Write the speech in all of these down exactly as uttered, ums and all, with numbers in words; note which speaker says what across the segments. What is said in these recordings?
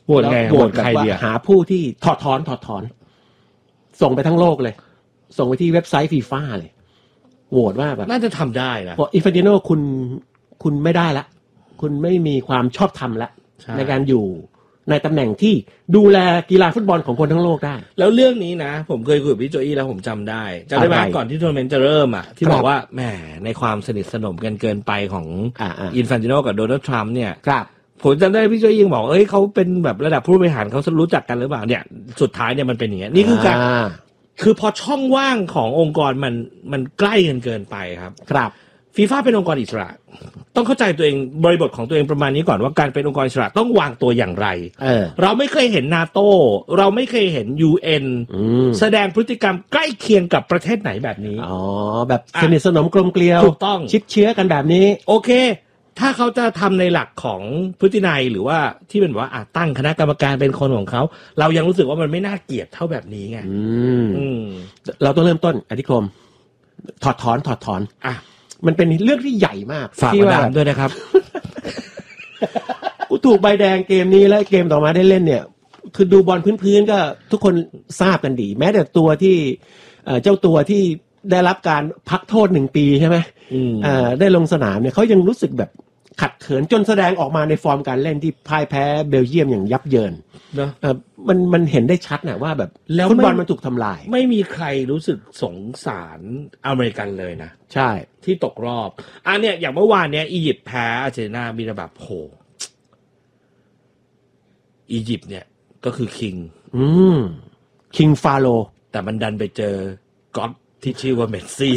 Speaker 1: โหวตไงโหวตใครดีหาผู้ที่ถอดถอนถอดถอนส่งไปทั้งโลกเลยส่งไปที่เว็บไซต์ฟีฟ่าเลยโหวตว่าแบบ
Speaker 2: น่าจะทำได้นะ
Speaker 1: เพราะอินฟานติโนคุณคุณไม่ได้ละคุณไม่มีความชอบธรรมละ ใ, ในการอยู่ในตำแหน่งที่ดูแลกีฬาฟุตบอลของคนทั้งโลกได้
Speaker 2: แล้วเรื่องนี้นะผมเคยคุยกับพี่โจอี้แล้วผมจำได้จำได้ไหมก่อนที่ทัวร์นาเมนต์จะเริ่มอ่ะที่บอกว่าแหมในความสนิทสนมกันเกินไปของอินฟานติโนกับโดนัลด์ทรัมป์เนี่ยผมจำได้พี่โจอี้ยังบอกเอ้ยเขาเป็นแบบระดับผู้บริหารเขารู้จักกันหรือเปล่าเนี่ยสุดท้ายเนี่ยมันเป็นอย่างเงี้ยนี่คือการคือพอช่องว่างขององค์กรมันมันใกล้กันเกินไปครับ
Speaker 1: ครับ
Speaker 2: ฟีฟ่าเป็นองค์กรอิสระต้องเข้าใจตัวเองบริบทของตัวเองประมาณนี้ก่อนว่าการเป็นองค์กรอิสระต้องวางตัวอย่างไร
Speaker 1: เออ
Speaker 2: เราไม่เคยเห็นนาโต้เราไม่เคยเห็น ยู เอ็น แสดงพฤติกรรมใกล้เคียงกับประเทศไหนแบบนี้
Speaker 1: อ๋อแบบสนิทสนมกลมเกลียว
Speaker 2: ถูกต้อง
Speaker 1: ชิดเชื้อกันแบบนี้
Speaker 2: โอเคถ้าเขาจะทำในหลักของพฤตินัยหรือว่าที่เป็นว่าตั้งคณะกรรมการเป็นคนของเขาเรายังรู้สึกว่ามันไม่น่าเกลียดเท่าแบบนี้ไง
Speaker 1: เราต้องเริ่มต้นอธิคมถอดถอนถอดถอน
Speaker 2: อ่ะ
Speaker 1: มันเป็นเรื่องที่ใหญ่มาก
Speaker 2: ฝากมาดามด้วยนะครับ
Speaker 1: กูถูกใบแดงเกมนี้แล้วเกมต่อมาได้เล่นเนี่ยคือดูบอลพื้นๆก็ทุกคนทราบกันดีแม้แต่ตัวที่เจ้าตัวที่ได้รับการพักโทษหนึ่งปีใช่ไหมได้ลงสนามเนี่ยเขายังรู้สึกแบบขัดเขินจนแสดงออกมาในฟอร์มการเล่นที่พ่ายแพ้เบลเยียมอย่างยับเยิน
Speaker 2: เนาะ
Speaker 1: มันมันเห็นได้ชัดนะว่าแบบฟุตบอลมันถูกทำลาย
Speaker 2: ไม่มีใครรู้สึกสงสารอเมริกันเลยนะ
Speaker 1: ใช่
Speaker 2: ที่ตกรอบอันเนี้ยอย่างเมื่อวานเนี้ยอียิปต์แพ้อาร์เจนตินามีแบบโหอียิปต์เนี่ยก็คือคิง
Speaker 1: อืมคิงฟาโร
Speaker 2: แต่มันดันไปเจอก็อดที่ชื่อว่าเมสซี่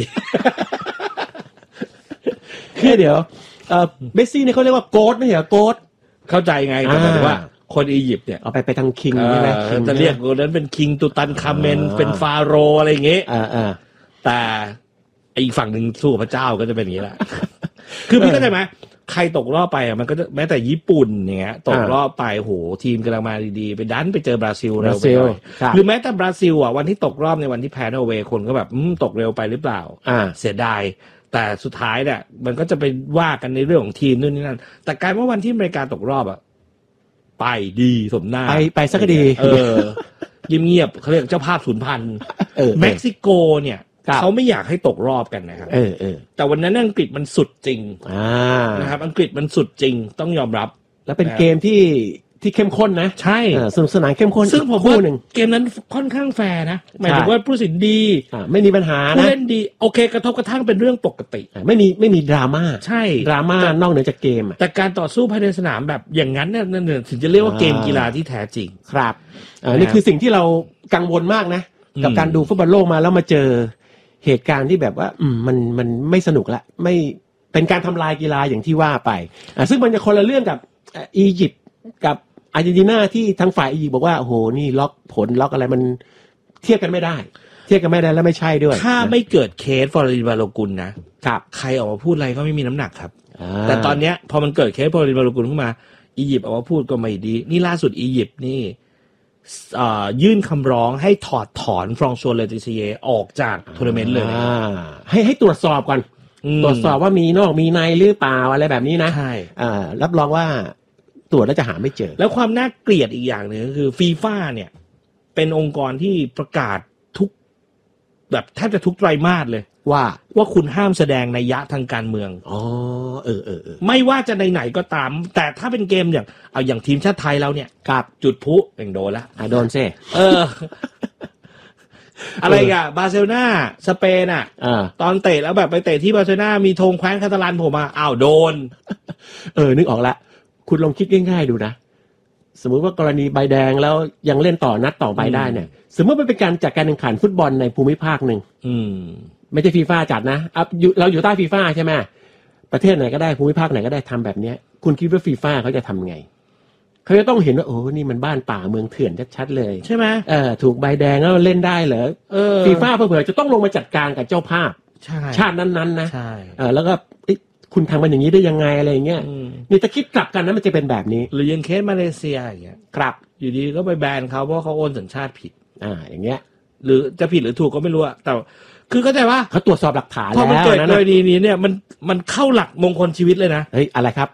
Speaker 1: แค่เดี๋ยวเอ่อเมสซี่เนี่ยเขาเรียกว่าโกดไม่ใช่เหรอโกด
Speaker 2: เข้าใจไงแต่หมายถึงว่าคนอียิปต์เนี่ย
Speaker 1: เอาไปไปทางคิงใช่ไหม
Speaker 2: จะเรียกคนนั้นเป็นคิงตุตันคาเมนเป็นฟาโรห์อะไรอย่างเงี้ยแต่อีกฝั่งหนึ่งสู้กับพระเจ้าก็จะเป็นอย่างนี้แหละคือพี่เข้าใจไหมใครตกรอบไปอ่ะมันก็แม้แต่ญี่ปุ่นอย่างเงี้ยตกรอบไปโหทีมกำลังมาดีๆไปดันไปเจอบราซิลเร็วไปหน่อยหรือแม้แต่บราซิลอ่ะวันที่ตกรอบในวันที่แพ้นอร์เวย์คนก็แบบอืมตกเร็วไปหรือเปล่าเสียดายแต่สุดท้ายเนี่ยมันก็จะไปว่ากันในเรื่องของทีมนู่นนี่นั่นแต่การว่าวันที่อเมริกาตกรอบอ่ะไปดีสมหน้า
Speaker 1: ไปไปสักดี
Speaker 2: เออเงียบๆเขาเรียกเจ้าภาพสูญพันธุ์เม็กซิโกเนี่ยเขาไม่อยากให้ตกรอบกันนะครับ
Speaker 1: เออเออ
Speaker 2: แต่วันนั้นอังกฤษมันสุดจริงนะครับอังกฤษมันสุดจริงต้องยอมรับ
Speaker 1: แล้วเป็นเกมที่ที่เข้มข้นนะ
Speaker 2: ใช่
Speaker 1: สนุกสนานเข้มข้น
Speaker 2: ซึ่งผมว่าเกมนั้นค่อนข้างแฟร์นะหมายถึงว่าผู้ตัดสินดี
Speaker 1: ไม่มีปัญหานะ
Speaker 2: ผู้เล่นดีโอเคกระทบกระทั่งเป็นเรื่องปกติ
Speaker 1: ไม่มีไม่มีดราม่า
Speaker 2: ใช่
Speaker 1: ดราม่านอกเหนือจากเกม
Speaker 2: แต่การต่อสู้ภายในสนามแบบอย่างนั้นเนี่ยนั่นถึงจะเรียกว่าเกมกีฬาที่แท้จริง
Speaker 1: ครับนี่คือสิ่งที่เรากังวลมากนะกับการดูฟุตบอลโลกมาแล้วมาเจอเหตุการณ์ที่แบบว่าอืมมันมันไม่สนุกละไม่เป็นการทำลายกีฬาอย่างที่ว่าไปซึ่งมันจะคนละเรื่องกับอียิปต์กับอาร์เจนตินาที่ทางฝ่ายอียิปต์บอกว่าโอ้โหนี่ล็อกผลล็อกอะไรมันเทียบกันไม่ได้เทียบกันไม่ได้แล้วไม่ใช่ด้วย
Speaker 2: ถ้าไม่เกิดเคสฟลอรินบาโลกุลนะครับใครออกมาพูดอะไรก็ไม่มีน้ำหนักครับแต่ตอนเนี้ยพอมันเกิดเคสฟลอรินบาโลกุลขึ้นมาอียิปต์ออกมาพูดก็ไม่ดีนี่ล่าสุดอียิปต์นี่ยื่นคำร้องให้ถอดถอนฟรองซัวเลติเซียออกจากทัวร์นาเมนต์เลย
Speaker 1: ให้ให้ตรวจสอบก่อนตรวจสอบว่ามีนอกมีในหรือเปล่าอะไรแบบนี้นะ
Speaker 2: ใช่
Speaker 1: รับรองว่าตรวจแล้วจะหาไม่เจอ
Speaker 2: แล้วความน่าเกลียดอีกอย่างหนึ่งก็คือฟีฟ่าเนี่ยเป็นองค์กรที่ประกาศทุกแบบแทบจะทุกไตรมาสเลย
Speaker 1: ว่า
Speaker 2: ว่าคุณห้ามแสดงนัยยะทางการเมือง
Speaker 1: อ๋อเออเออเออ
Speaker 2: ไม่ว่าจะในไหนก็ตามแต่ถ้าเป็นเกมอย่างเอาอย่างทีมชาติไทยเราเนี่ย
Speaker 1: กับ
Speaker 2: จุดพลุอย่างโดนละ
Speaker 1: อ่ะโดนซิ
Speaker 2: เอออะไรอ่ะบาร์เซโลนาสเปนอ่ะตอนเตะแล้วแบบไปเตะที่บาร์เซโลนามีธงแคว้นคาตาลันผมอ่ะอ้าวโดน
Speaker 1: เออนึกออกละคุณลองคิดง่ายๆดูนะสมมุติว่ากรณีใบแดงแล้วยังเล่นต่อนัดต่อไปได้เนี่ยสมมติมันเป็นการจัดการแข่งขันฟุตบอลในภูมิภาคหนึ่งไม่ใช่ฟีฟ่าจัดนะเราอยู่ใต้ฟีฟ่าใช่ไหมประเทศไหนก็ได้ภูมิภาคไหนก็ได้ทำแบบนี้คุณคิดว่าฟีฟ่าเขาจะทำไงเขาจะต้องเห็นว่าโอ้นี่มันบ้านป่าเมืองเถื่อนชัดๆเลย
Speaker 2: ใช่ไหม
Speaker 1: เออถูกใบแดงแล้วเล่นได้เหรอฟีฟ่าเผื่อๆจะต้องลงมาจัดการกับเจ้าภาพชาตินั้นๆนะเออแล้วก็คุณทำมันอย่างนี้ได้ยังไงอะไรอย่างเงี้ยนี่จะคิดกลับกันนะมันจะเป็นแบบนี้
Speaker 2: หรือยังเคสมาเลเซียอย่างเงี้ย
Speaker 1: ครับ
Speaker 2: อยู่ดีก็ไปแบนเขาเพราะเขาโอนสัญชาติผิด
Speaker 1: อ่าอย่างเงี้ย
Speaker 2: หรือจะผิดหรือถูกก็ไม่รู้อะแต่คือเข้าใจว่า
Speaker 1: เขาตรวจสอบหลักฐานแล้ว
Speaker 2: พอมันเกิดกรณีนี้เนี่ยมันมันเข้าหลักมงคลชีวิตเลยนะ
Speaker 1: เฮ้ยอะไรครับ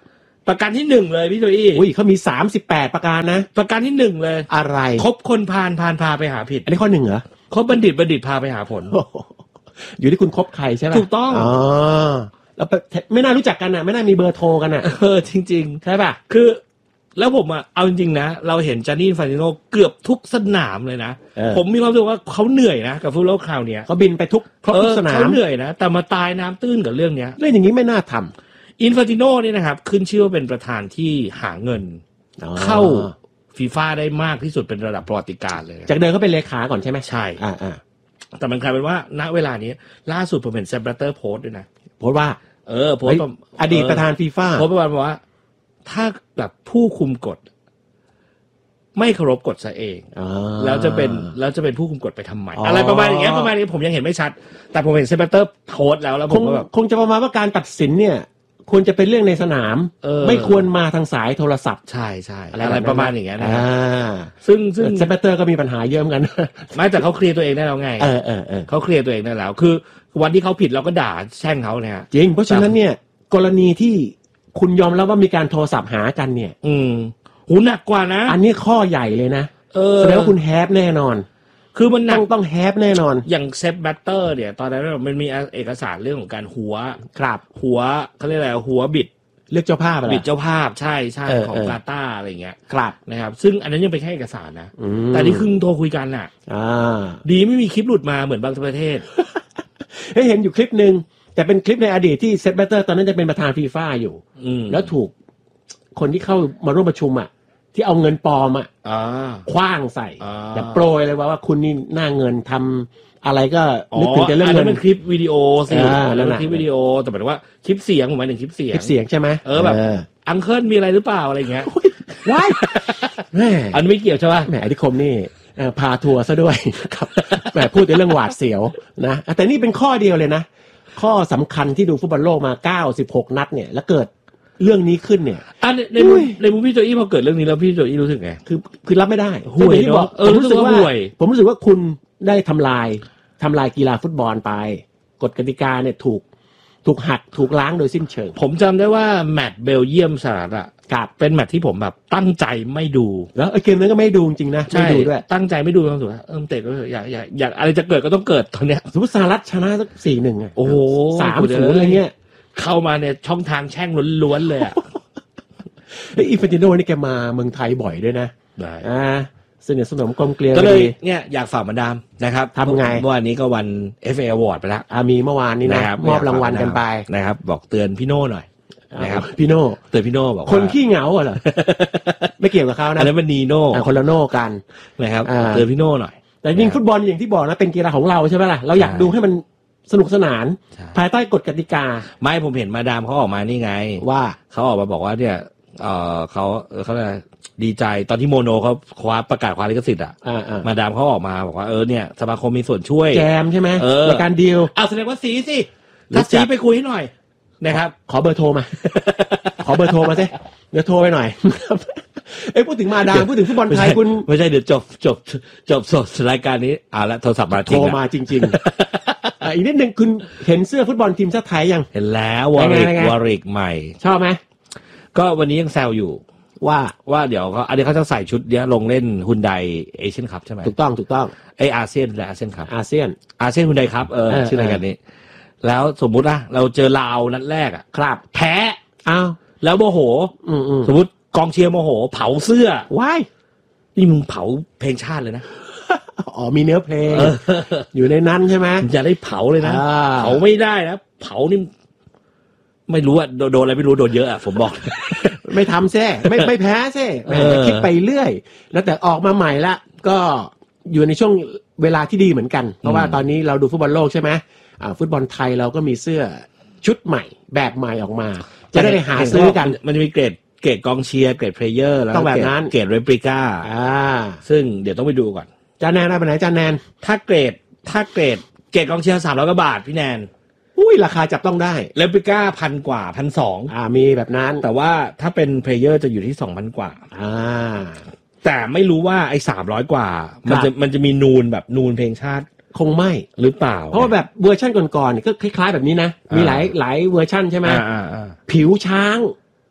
Speaker 2: ประการที่หนึ่งเลยพี่โจอี้
Speaker 1: อุ้ยเขามีสามสิบแปดประการนะ
Speaker 2: ประการที่หนึ่งเลย
Speaker 1: อะไร
Speaker 2: คบคนพาลพาลพาไปหาผิด
Speaker 1: อันนี้ข้อหนึ่งเหรอ
Speaker 2: คบบัณฑิตบัณฑิตพาไปหาผล
Speaker 1: อยู่ที่คุณคบใครใช่ไหม
Speaker 2: ถูกต้อง
Speaker 1: อ๋อแล้วไม่น่ารู้จักกันอ่ะไม่น่ามีเบอร์โทรกันอ่ะ
Speaker 2: เออจริง
Speaker 1: ๆใช่ป่ะ
Speaker 2: คือแล้วผมอ่ะเอาจริงๆนะเราเห็นจานี่อินฟานติโนเกือบทุกสนามเลยนะผมมีความรู้สึกว่าเขาเหนื่อยนะกับฟุตบอลคราวเนี้ย
Speaker 1: เขาบินไปทุกครบทุกสนาม
Speaker 2: เขาเหนื่อยนะแต่มาตายน้ำตื้นกับเรื่องเนี้ย
Speaker 1: เรื่องอย่างนี้ไม่น่าท
Speaker 2: ำอินฟานติโนเนี่ยนะครับขึ้นชื่อว่าเป็นประธานที่หาเงินเข้าฟีฟ่าได้มากที่สุดเป็นระดับประวัติการเลย
Speaker 1: จากเดิมเขาเป็นเลขาก่อนใช่ไหม
Speaker 2: ใช่อ่าแต่มันกลายเป็นว่าณเวลานี้ล่าสุดผมเห็นเซปเปอร์โพสต์ด้วยนะ
Speaker 1: โพสต์ว่า
Speaker 2: เออโพสต์
Speaker 1: อดีตประธานฟีฟ่า
Speaker 2: โพสต์ประมาณว่าถ้าแบบผู้คุมกฎไม่เคารพกฎซะเองแล้วจะเป็นแล้วจะเป็นผู้คุมกฎไปทำไม อ, อะไรประมาณอย่างเงี้ยประมาณนี้ผมยังเห็นไม่ชัดแต่ผมเห็นเซปเปอร์โพสต์แล้วแล้วผมก็แบบ
Speaker 1: คงจะประมาณว่าการตัดสินเนี่ยควรจะเป็นเรื่องในสนามไม่ควรมาทางสายโทรศัพท์
Speaker 2: ใช่ใช่อะไรประมาณอย่างเงี้ยนะ
Speaker 1: ซึ่งซึ่งเซปเปอร์ก็มีปัญหาเยอะเหมือนกัน
Speaker 2: ไม่แต่เขาเคลียร์ตัวเองได้แล้วไง
Speaker 1: เออเออเออ
Speaker 2: เขาเคลียร์ตัวเองได้แล้วคือวันที่เขาผิดเราก็ด่าแช่งเขาเนี่ย
Speaker 1: จริงเพราะฉะนั้นเนี่ยกรณีที่คุณยอมรับว่ามีการโทรศัพท์หากันเนี่ย
Speaker 2: อืมหูหนักกว่านะ
Speaker 1: อันนี้ข้อใหญ่เลยนะแสดงว่าคุณแฮปแน่นอน
Speaker 2: คือมัน
Speaker 1: ต้องต้องแฮปแน่นอน
Speaker 2: อย่างเซฟแบตเตอร์เนี่ยตอนนั้นมันมีเอกสารเรื่องของการหัว
Speaker 1: ครับ
Speaker 2: หัวเขาเรียกอะไรหัวบิด
Speaker 1: เลือกเจ้าภาพอะไร
Speaker 2: บิดเจ้าภาพใช่ใช่ของกาตาร์อะไรเงี้ย
Speaker 1: ครับ
Speaker 2: นะครับซึ่งอันนั้นยังเป็นแค่เอกสารนะแต่นี่คือโทรคุยกันน่ะดีไม่มีคลิปหลุดมาเหมือนบางประเทศ
Speaker 1: ให้เห็นอยู่คลิปนึงแต่เป็นคลิปในอดีตที่เซฟแบตเตอร์ตอนนั้นจะเป็นประธานฟีฟ่าอยู่แล้วถูกคนที่เข้ามาร่วมประชุมอ่ะที่เอาเงินปลอมอ่ะคว้างใส่แต่โปรยเลยว่าว่าคุณนี่หน้าเงินทำอะไรก็นึกถึงแต่เรื่องเงิน
Speaker 2: อันนั้นเป็นคลิปวิดีโอสิอันนั้นเป็นคลิปวิดีโอแต่หมายถึงว่าคลิปเสียงผมหมายถึงคลิปเสียง
Speaker 1: คลิปเสียงใช่ไหม
Speaker 2: เออแบบอังเคิลมีอะไรหรือเปล่าอะไรเงี้ย
Speaker 1: ว้ายแม่
Speaker 2: อันไม่เกี่ยวใช่ป่ะ
Speaker 1: แหมอธิคมนี่พาทัวร์ซะด้วยครับแหมพูดแต่เรื่องหวาดเสียวนะแต่นี่เป็นข้อเดียวเลยนะข้อสำคัญที่ดูฟุตบอลโลกมาเก้าสิบหกนัดเนี่ยแล้วเกิดเรื่องนี้ขึ้นเนี่ย
Speaker 2: อ่ะในมุมในมุมพี่โจอี้พอเกิดเรื่องนี้แล้วพี่โจอี้รู้สึกไง
Speaker 1: คือคือรับไม่ได้
Speaker 2: ห่วยเนาะเออรู้สึกว่าห่วย
Speaker 1: ผมรู้สึกว่าคุณได้ทำลายทำลายกีฬาฟุตบอลไปกฎกติกาเนี่ยถูกถูกหักถูกล้างโดยสิ้นเชิง
Speaker 2: ผมจำได้ว่าแมตช์เบลเยียมสหรัฐอ่ะ
Speaker 1: กับ
Speaker 2: เป็นแมตช์ที่ผมแบบตั้งใจไม่ดู
Speaker 1: แล้วไอ้เกมนั้นก็ไม่ดูจริงนะ
Speaker 2: ไม่ดูด้วยตั้งใจไม่ดูความสุขเออเตะก็อยากอยากอยากอะไรจะเกิดก็ต้องเกิดตอนเนี้ย
Speaker 1: สมมติสหรัฐชนะสักสี่หนึ่งอ่ะ
Speaker 2: โอ้โห
Speaker 1: สามศูนย์อะไรเงี้ย
Speaker 2: เข้ามาเนี่ยช่องทางแช่งล้วนๆเลยอ่ะ
Speaker 1: ไอ้อินฟานติโนนี่แกมาเมืองไทยบ่อยด้วยนะ
Speaker 2: ได้
Speaker 1: อ่าสนิทสนมกลมเกลียว
Speaker 2: ก็เลยเนี่ยอยากฝากมาดามนะครับ
Speaker 1: ทำไง
Speaker 2: เมื่อวานนี้ก็วัน เอฟ เอ Award ไปแล้ว
Speaker 1: มีเมื่อวานนี้นะมอบรางวัลกันไป
Speaker 2: นะครับบอกเตือนพี่โน่หน่อยนะครับ
Speaker 1: พี่โน่
Speaker 2: เตือนพี่โน่บอก
Speaker 1: คนขี้เหงาเหรอไม่เกี่ยวกับเขานะ
Speaker 2: อันนั้นมันนีโน่
Speaker 1: คนละโน่กัน
Speaker 2: นะครับเตือนพี่โน่หน่อย
Speaker 1: แต่ยิ่งฟุตบอลอย่างที่บอกนะเป็นกีฬาของเราใช่ไหมล่ะเราอยากดูให้มันสนุกสนานภายใต้กฎกติกา
Speaker 2: ไม่ผมเห็นมาดามเขาออกมานี่ไง
Speaker 1: ว่า
Speaker 2: เขาออกมาบอกว่าเนี่ยเออเขาเขาอะไรดีใจตอนที่โมโนเขาคว้าประกาศคว้าลิขสิทธิ์อ่ะมาดามเขาออกมาบอกว่าเออเนี่ยสมาคมมีส่วนช่วย
Speaker 1: แจมใช่ไหมในการดีล
Speaker 2: เอาแสดงว่าสีสิถ้าสีไปคุยให้หน่อยนะครับ
Speaker 1: ขอเบอร์โทรมาขอเบอร์โทรมาสิเดี๋ยวโทรไปหน่อยเอ้พูดถึงมาดามพูดถึงฟุตบอลไทยคุณ
Speaker 2: ไม่ใช่เดี๋ยวจบจบจบสดรายการนี้อ่าแล้วโทรศัพท์มา
Speaker 1: โทรมาจริงๆอีกนิดนึงคุณเห็นเสื้อฟุตบอลทีมชาติไทยยัง
Speaker 2: เห็นแล้ววอริกวอริกใหม่
Speaker 1: ชอบไหม
Speaker 2: ก็วันนี้ยังแซวอยู่
Speaker 1: ว่า
Speaker 2: ว่าเดี๋ยวเขาอันนี้เขาจะใส่ชุดเนี้ยลงเล่นฮุนไดเอเชียนคัพใช่ไหม
Speaker 1: ถูกต้องถูกต้อง
Speaker 2: ไออาเซียนและอาเซียนคัพ
Speaker 1: อาเซียน
Speaker 2: อาเซียนฮุนไดคัพเออชื่อรายการนี้แล้วสมมุตินะเราเจอลาวนัดแรกอ่ะ
Speaker 1: ครับ
Speaker 2: แพ้
Speaker 1: อ้าว
Speaker 2: แล้วโมโหสมมติกองเชียร์โมโหเผาเสื้อ
Speaker 1: ว้าย
Speaker 2: นี่มึงเผาเพลงชาติเลยนะ
Speaker 1: อ๋อมีเนื้อเพลงอยู่ในนั้นใช่ไหม
Speaker 2: อย่าได้เผาเลยนะเผาไม่ได้นะเผานี่ไม่รู้อะโดนอะไรไม่รู้โดนเยอะอะผมบอก
Speaker 1: ไม่ทำแซ่ไม่ไม่แพ้แซ่คิดไปเรื่อยแล้วแต่ออกมาใหม่ละก็อยู่ในช่วงเวลาที่ดีเหมือนกันเพราะว่าตอนนี้เราดูฟุตบอลโลกใช่ไหมอ่าฟุตบอลไทยเราก็มีเสื้อชุดใหม่แบบใหม่ออกมาจะได้ไปหาซื้อกัน
Speaker 2: มันจะมีเกรดเกรดกองเชียร์เกรดเพลเยอร์แล้ว
Speaker 1: ต้องแบบนั้น
Speaker 2: เกรดเรปริก้า
Speaker 1: อ่า
Speaker 2: ซึ่งเดี๋ยวต้องไปดูก่อน
Speaker 1: จานแนนได้ไปไหนจานแนน
Speaker 2: ถ้าเกรดถ้าเกรดเกรดกองเชียร์สามร้อยกว่าบาทพี่แนน
Speaker 1: อุ้ยราคาจับต้องได้
Speaker 2: เรปริก้าพันกว่าพันสอง
Speaker 1: อ่ามีแบบนั้น
Speaker 2: แต่ว่าถ้าเป็นเพลเยอร์จะอยู่ที่สองพันกว่า
Speaker 1: อ่า
Speaker 2: แต่ไม่รู้ว่าไอ้สามร้อยกว่ามันจะมันจะมีนูนแบบนูนเพลงชาติ
Speaker 1: คงไม่
Speaker 2: หรือเปล่า
Speaker 1: เพราะว่าแบบเวอร์ชั่นก่อนๆก็คล้ายๆแบบนี้นะมีหลายหลายเวอร์ชั่นใช่ไหมผิวช้าง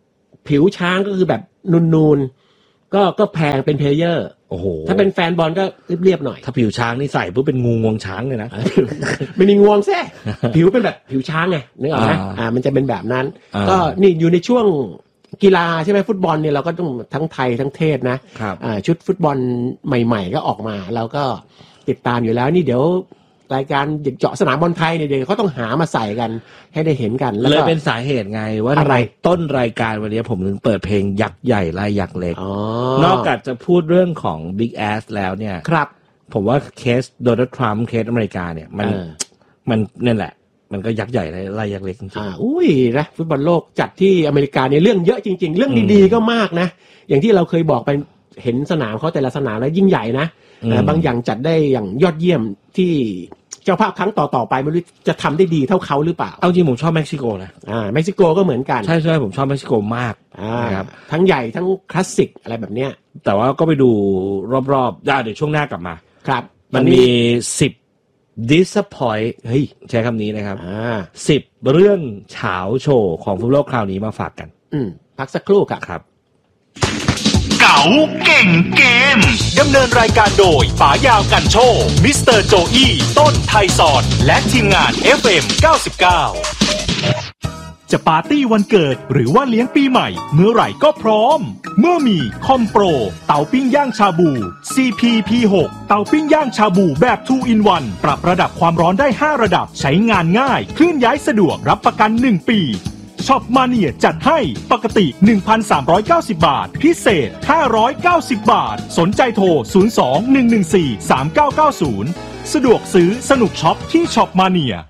Speaker 1: ผิวช้างก็คือแบบนูนๆก็ก็แพงเป็นเพลเยอร์
Speaker 2: โอ้โห
Speaker 1: ถ้าเป็นแฟนบอลก็เรียบๆหน่อย
Speaker 2: ถ้าผิวช้างนี่ใส่ปุ๊บเป็นงูงวงช้างเลยนะ
Speaker 1: ไม่มีงวงแท้ผิวเป็นแบบผิวช้างไงนึกออกไหมอ่ามันจะเป็นแบบนั้นก็นี่อยู่ในช่วงกีฬาใช่ไหมฟุตบอลเนี่ยเราก็ต้องทั้งไทยทั้งเทศนะอ่าชุดฟุตบอลใหม่ๆก็ออกมาเราก็ติดตามอยู่แล้วนี่เดี๋ยวรายการเจาะสนามบอลไทยเนี่ยเดี๋ยวเขาต้องหามาใส่กันให้ได้เห็นกัน
Speaker 2: เลยเป็นสาเหตุไงว่าอะไรต้นรายการวันนี้ผมถึงเปิดเพลงยักษ์ใหญ่ไล่ยักษ์เล็กนอกจากจะพูดเรื่องของ Big Ass แล้วเนี่ย
Speaker 1: ครับ
Speaker 2: ผมว่าเคสโดนัลด์ทรัมป์เคสอเมริกาเนี่ยมันมันนั่นแหละมันก็ยักษ์ใหญ่ไล่ยักษ์เล็กจริงๆอ่า
Speaker 1: อุ้ยนะฟุตบอลโลกจัดที่อเมริกาเนี่ยเรื่องเยอะจริงๆเรื่องดีๆก็มากนะอย่างที่เราเคยบอกไปเห็นสนามเขาแต่ละสนามแล้วยิ่งใหญ่นะบางอย่างจัดได้อย่างยอดเยี่ยมที่เจ้าภาพครั้งต่อๆไปไม่รู้จะทำได้ดีเท่าเขาหรือเปล่า
Speaker 2: เอาจริงผมชอบเม็กซิโกนะ
Speaker 1: อ่าเม็กซิโกก็เหมือนกัน
Speaker 2: ใช่ใช่ผมชอบเม็กซิโกมาก
Speaker 1: นะครับทั้งใหญ่ทั้งคลาสสิกอะไรแบบเนี้ย
Speaker 2: แต่ว่าก็ไปดูรอบๆเดี๋ยวช่วงหน้ากลับมา
Speaker 1: ครับ
Speaker 2: มันมีสิบ disappoint เฮ้ยใช้คำนี้นะครับสิบเรื่องเฉาโชว์ของฟุตบอลโลกคราวนี้มาฝากกัน
Speaker 1: อืมพักสักครู่ครับ
Speaker 2: ครับ
Speaker 3: เก๋าเก่งเกมดำเนินรายการโดยป๋ายาวกันโชว์มิสเตอร์โจอี้ต้นไทยสอนและทีมงาน เอฟ เอ็ม เก้าสิบเก้าจะปาร์ตี้วันเกิดหรือว่าเลี้ยงปีใหม่เมื่อไหร่ก็พร้อมเมื่อมีคอมโปรเตาปิ้งย่างชาบู ซี พี พี หก เตาปิ้งย่างชาบูแบบ ทู อิน วัน ปรับระดับความร้อนได้ห้าระดับใช้งานง่ายเคลื่อนย้ายสะดวกรับประกันหนึ่งปีช็อปมาเนียจัดให้ปกติ หนึ่งพันสามร้อยเก้าสิบ บาทพิเศษห้าร้อยเก้าสิบบาทสนใจโทรศูนย์ สอง หนึ่ง หนึ่ง สี่ สาม เก้า เก้า ศูนย์สะดวกซื้อสนุกช็อปที่ช็อปมาเนีย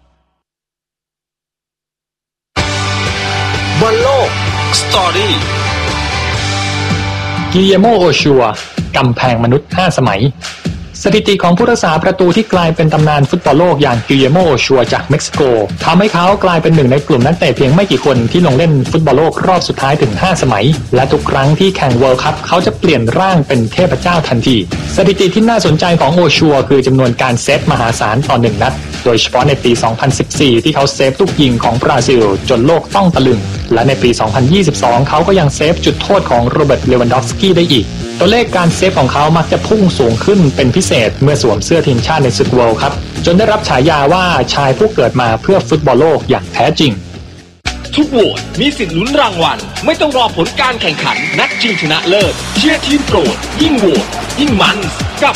Speaker 4: บอลโลกสตอรี่
Speaker 5: กิเยโม โอชัวกำแพงมนุษย์ห้าสมัยสถิติของผู้รักษาประตูที่กลายเป็นตำนานฟุตบอลโลกอย่างกิเยโม โอชัวจากเม็กซิโกทำให้เขากลายเป็นหนึ่งในกลุ่มนักเตะเพียงไม่กี่คนที่ลงเล่นฟุตบอลโลกรอบสุดท้ายถึงห้าสมัยและทุกครั้งที่แข่งเวิลด์คัพเขาจะเปลี่ยนร่างเป็นเทพเจ้าทันทีสถิติที่น่าสนใจของโอชัวคือจำนวนการเซฟมหาศาลต่อหนึ่งนัดโดยเฉพาะในปีสองพันสิบสี่ที่เขาเซฟลูกยิงของบราซิลจนโลกต้องตะลึงและในปีสองพันยี่สิบสองเขาก็ยังเซฟจุดโทษของโรเบิร์ตเลวันดอฟสกี้ได้อีกตัวเลขการเซฟของเขามักจะพุ่งสูงขึ้นเป็นพิเศษเมื่อสวมเสื้อทีมชาติในศึกเวิลด์คัพจนได้รับฉายาว่าชายผู้เกิดมาเพื่อฟุตบอลโลกอย่างแท้จริง
Speaker 4: ทุกโหวตมีสิทธิ์ลุ้นรางวัลไม่ต้องรอผลการแข่งขันนัดชิงชนะเลิศเชียร์ทีมโปรดยิ่งโหวตยิ่งมันกับ